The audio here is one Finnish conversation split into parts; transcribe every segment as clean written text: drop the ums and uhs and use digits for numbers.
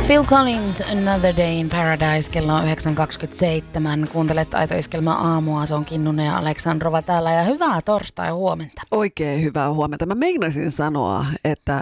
Phil Collins, Another Day in Paradise, kello on 9.27. Kuuntelet Aito Iskelmän aamua, se on Kinnunen ja Aleksandrova täällä ja hyvää torstai huomenta. Oikein hyvää huomenta. Mä meinasin sanoa, että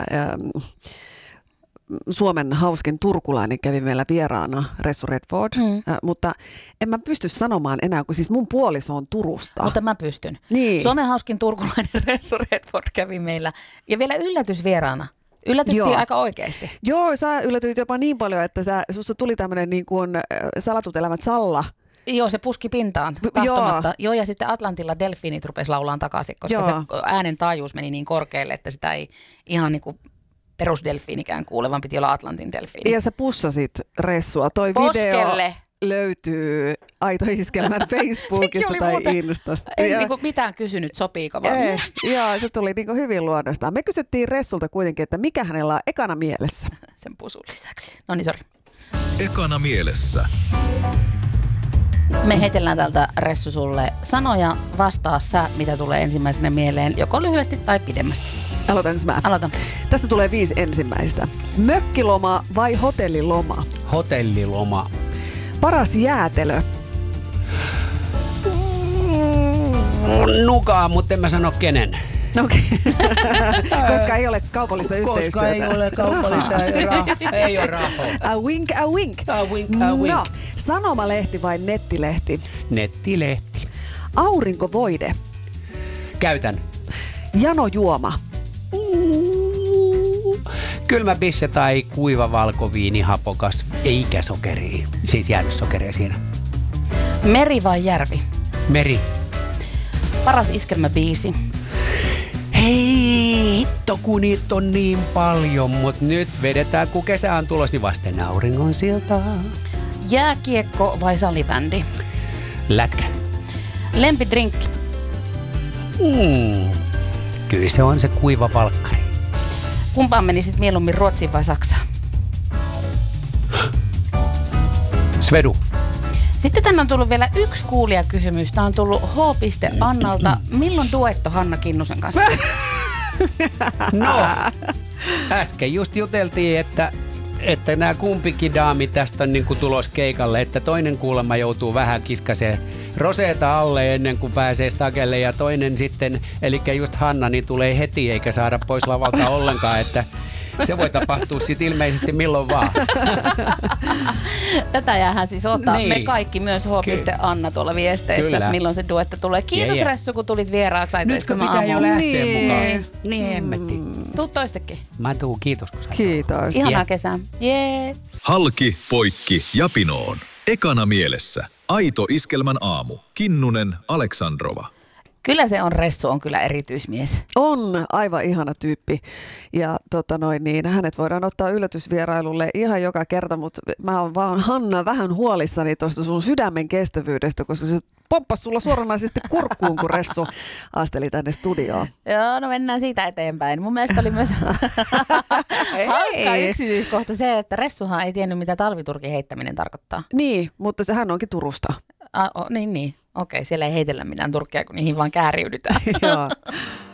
Suomen hauskin turkulainen kävi meillä vieraana, Ressu Redford, mutta en mä pysty sanomaan enää, kun siis mun puoliso on Turusta. Mutta mä pystyn. Niin. Suomen hauskin turkulainen Ressu Redford kävi meillä ja vielä yllätysvieraana. Yllätyttiin aika oikeasti. Joo, sä yllätyit jopa niin paljon, että susta tuli tämmöinen niin kuin salatut elämät Salla. Joo, se puski pintaan tahtomatta. Joo, ja sitten Atlantilla delfiinit rupesi laulaan takaisin, koska se äänen taajuus meni niin korkealle, että sitä ei ihan niin kuin perusdelfiinikään kuule, vaan piti olla Atlantin delfiini. Ja sä pussasit Ressua. Toi Poskelle. Video löytyy Aito Iskelmän Facebookista tai Instasta. En niinku mitään kysynyt, sopiiko vaan. Joo, se tuli niinku hyvin luonnostaan. Me kysyttiin Ressulta kuitenkin, että mikä hänellä on ekana mielessä. Sen pusun lisäksi. No niin, sori. Ekana mielessä. Me heitellään täältä Ressu sulle sanoja, vastaa sä, mitä tulee ensimmäisenä mieleen, joko lyhyesti tai pidemmästi. Aloitanko mä? Aloitan. Tästä tulee 5 ensimmäistä. Mökkiloma vai hotelliloma? Hotelliloma. Paras jäätelö? Nukaa, mutta en mä sano kenen. Okei. Koska ei ole kaupallista yhteistyötä. Koska ei ole kaupallista, ei ole rahaa. A wink, a wink. A wink, a wink. No, sanomalehti vai nettilehti? Nettilehti. Aurinkovoide? Käytän. Janojuoma? Kylmä bisse tai kuiva valkoviini, hapokas, eikä sokeria. Siis jäänyt sokeria siinä. Meri vai järvi? Meri. Paras iskelmäbiisi? Hei, hitto kun niitä on niin paljon, mut nyt vedetään kun kesä on tulosi vasten auringon siltaa. Jääkiekko vai salibändi? Lätkä. Lempidrinkki? Kyllä se on se kuiva valkkari. Kumpaan menisit mieluummin Ruotsiin vai Saksaan? Svedu. Sitten tänne on tullut vielä yksi kuulijakysymys. Tämä on tullut H. Annalta. Milloin duetto Hanna Kinnusen kanssa? No, äsken just juteltiin, että nämä kumpikin daami tästä on niinku tulos keikalle, että toinen kuulemma joutuu vähän kiskaseen roseeta alle ennen kuin pääsee stakelle ja toinen sitten, eli just Hanna, niin tulee heti eikä saada pois lavalta ollenkaan, että se voi tapahtua sitten ilmeisesti milloin vaan. Tätä jäähän siis ottaa. Niin. Me kaikki, myös H. Anna tuolla viesteissä, että milloin se duetto tulee. Kiitos Ressu, kun tulit vieraaksi. Nytkö pitää jo lähteä mukaan? Niin hemmetti. Tuu toistekin. Mä tuun, kiitos kun sä Kiitos. Ihanaa kesää. Jee. Halki, poikki ja pinoon. Ekana mielessä. Aito Iskelmän aamu. Kinnunen, Aleksandrova. Kyllä se on, Ressu on kyllä erityismies. On aivan ihana tyyppi ja niin hänet voidaan ottaa yllätysvierailulle ihan joka kerta, mutta mä oon vaan Hanna vähän huolissani tuosta sun sydämen kestävyydestä, koska se pomppasi sulla suoranaisesti kurkkuun, kun Ressu asteli tänne studioon. Joo, no mennään siitä eteenpäin. Mun mielestä oli myös hauska yksityiskohta se, että Ressuhan ei tiennyt, mitä talviturkin heittäminen tarkoittaa. Niin, mutta hän onkin Turusta. Niin. Okei, siellä ei heitellä mitään turkkia, kun niihin vaan kääriydytään. Joo.